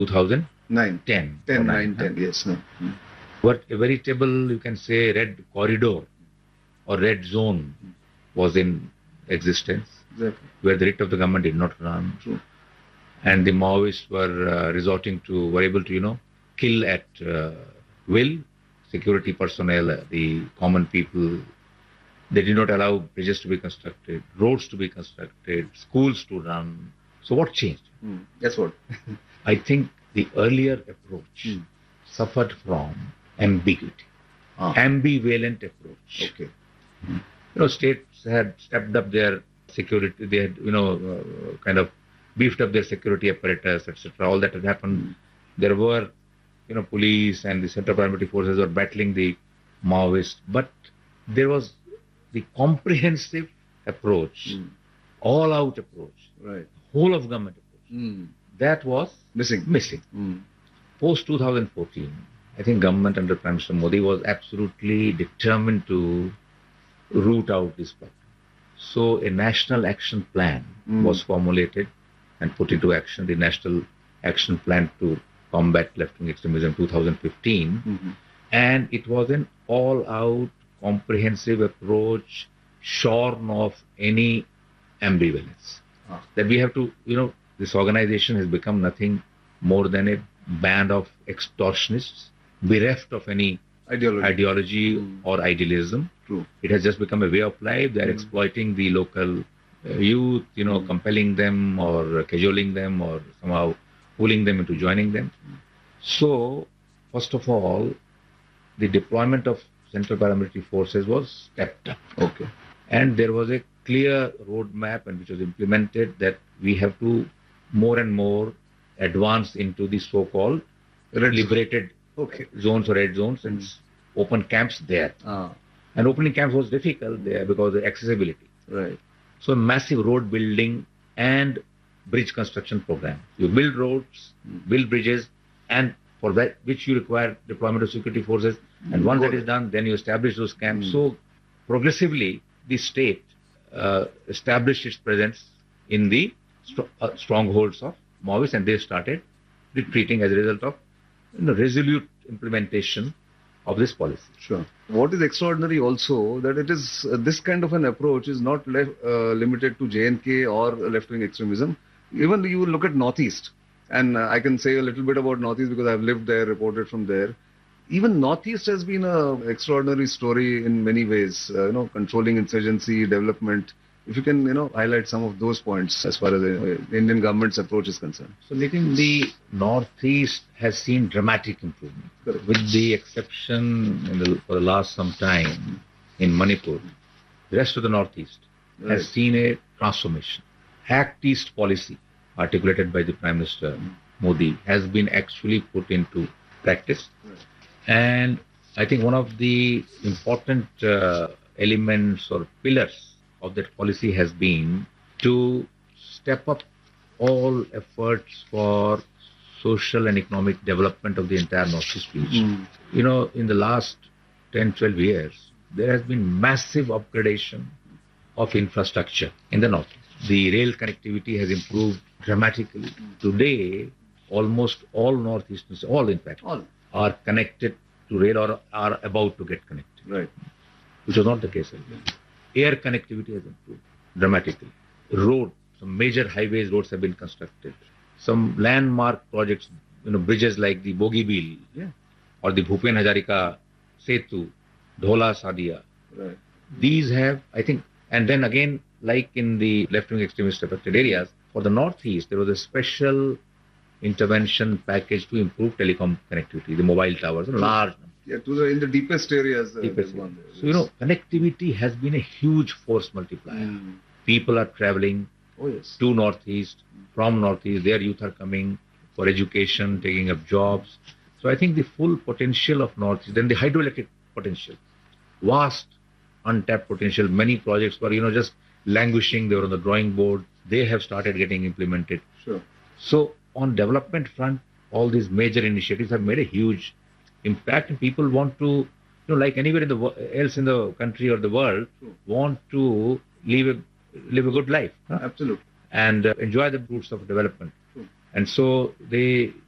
2010 or 10, 9. 9, 10. Yes. No. But a veritable, you can say, red corridor or red zone was in existence, Exactly. where the writ of the government did not run. True. And the Maoists were able to, kill at will, security personnel, the common people. They did not allow bridges to be constructed, roads to be constructed, schools to run. So what changed? That's what. I think the earlier approach suffered from ambiguity, ambivalent approach. Okay. States had stepped up their security. They had, kind of beefed up their security apparatus, etc. All that had happened. There were, police and the Central Paramilitary Forces were battling the Maoists, but there was the comprehensive approach, all-out approach, Right. whole of government approach. That was Missing. Post 2014, I think government under Prime Minister Modi was absolutely determined to root out this problem. So a national action plan was formulated and put into action, the National Action Plan to Combat Left-Wing Extremism 2015. And it was an all-out comprehensive approach shorn of any ambivalence. That we have to, this organization has become nothing more than a band of extortionists, bereft of any ideology or idealism. True. It has just become a way of life. They are exploiting the local youth, compelling them or cajoling them or somehow pulling them into joining them. So, first of all, the deployment of Central Paramilitary Forces was stepped up. Okay. And there was a clear roadmap and which was implemented that we have to more and more advance into the so-called liberated zones or red zones and open camps there. And opening camps was difficult there because of the accessibility. Right. So massive road building and bridge construction program. You build roads, build bridges, and for that which you require deployment of security forces. And once that is done, then you establish those camps. So progressively, the state established its presence in the strongholds of Maoists, and they started retreating as a result of resolute implementation of this policy. Sure. What is extraordinary also that it is this kind of an approach is not limited to J&K or left-wing extremism. Even you look at Northeast, and I can say a little bit about Northeast because I've lived there, reported from there. Even Northeast has been an extraordinary story in many ways, controlling insurgency, development. If you can, highlight some of those points as far as the Indian government's approach is concerned. So, Nitin, the Northeast has seen dramatic improvement. Correct. With the exception for the last some time in Manipur, the rest of the Northeast has seen a transformation. Act East policy articulated by the Prime Minister Modi has been actually put into practice. And I think one of the important elements or pillars of that policy has been to step up all efforts for social and economic development of the entire Northeast region. In the last 10, 12 years, there has been massive upgradation of infrastructure in the Northeast. The rail connectivity has improved dramatically. Today, almost all Northeasterners, all are connected to rail or are about to get connected. Right. Which was not the case earlier. Air connectivity has improved dramatically. Some major highways, roads have been constructed. Some landmark projects, bridges like the Bogibeel or the Bhupen Hazarika Setu, Dhola Sadia. Right. These have, I think, and then again, like in the left-wing extremist affected areas, for the Northeast, there was a special intervention package to improve telecom connectivity, the mobile towers, large number. Yeah, in the deepest areas. So, connectivity has been a huge force multiplier. People are traveling to Northeast, from Northeast, their youth are coming for education, taking up jobs. So I think the full potential of Northeast, then the hydroelectric potential, vast untapped potential. Many projects were, just languishing, they were on the drawing board. They have started getting implemented. Sure. So on development front, all these major initiatives have made a huge impact, and people want to, like anywhere else in the country or the world, want to live a good life. Absolutely. And enjoy the fruits of development. And so they